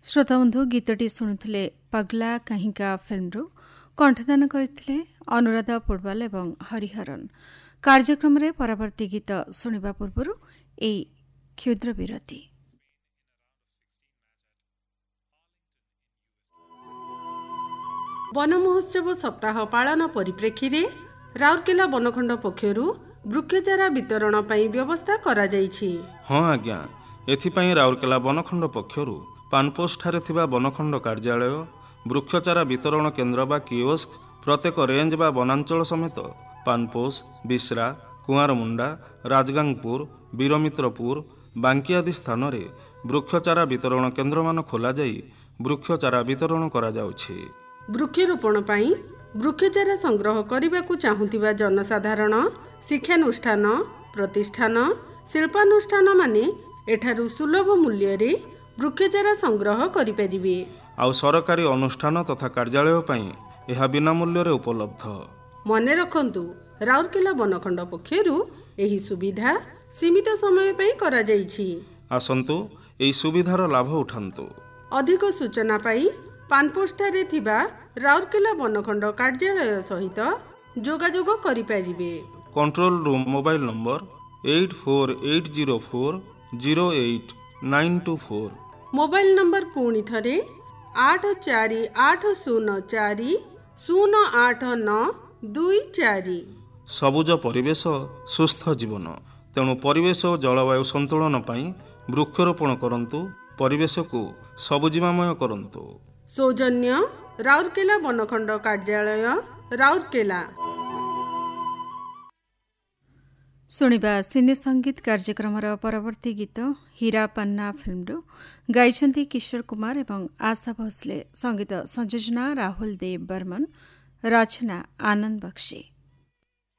श्रोताबंधु गीतटी शुणुले पगला कहिका फिल्मरू कंठदान करते अनुराधा पोडवाल एवं हरिहरन। कार्यक्रम रे परवर्ती गीत शुणा पूर्व ए क्षुद्र विरति। वन महोत्सव सप्ताह पालन परिप्रेक्षी राउरकेला बनखंड पक्षरु वृक्षचारा वितरण पई व्यवस्था करा जायछि। हाँ आज्ञा, एथिपई राउरकेला बनखंड पक्षरु पानपोस्ट ठारे थिबा बनखंड कार्यालय वृक्षचारा वितरण केन्द्र बा कियोस्क प्रत्येक रेंज बा वनांचल समेत पानपोस्ट, बिश्रा, कुआरमुंडा, राजगांगपुर, वीरमित्रपुर, बांकी आदि स्थान रे वृक्षचारा वितरण केन्द्र मान खोला जाई वृक्षचारा वितरण करा जाउछि। वृक्षरोपण पई वृक्षचारा संग्रह करने चाहूथिबा जनसाधारण, शिक्षानुष्ठान, प्रतिष्ठान, शिल्पानुष्ठान माने एठारु सुलभ मूल्य रे वृक्षचारा संग्रह करि परिबे। आउ सरकारी अनुष्ठान तथा कार्यालय पई एहा बिना मूल्य रे उपलब्ध। मने रखंतु, राउरकेला बनखंड पक्षरु एही सुविधा सीमित समय पई करा जायछि। आसंतु एही सुविधार लाभ उठांतु। अधिक सूचना पाई पानपोस्टारे थिबा राउरकेला बनखंड कार्यालय सहित जोगाजोग करि परिबे। Control room mobile number 8480408924। Mobile number पुणी थरे 8480408924। सबुज परिवेश सुस्थ जीवन, तेणु परिवेश और जलवायु संतुलन पई वृक्षरोपण करंतु, परिवेश को सबुजिमामय करंतु। सौजन्य राउरकेला बनखंड कार्यालय राउरकेला। शुणिबा सिने संगीत कार्यक्रम परवर्ती गीत हीरा पन्ना फिल्मरू गाइछन्ती किशोर कुमार एवं आशा भोसले। संगीत संयोजना राहुल देव बर्मन, रचना आनंद बख्शी।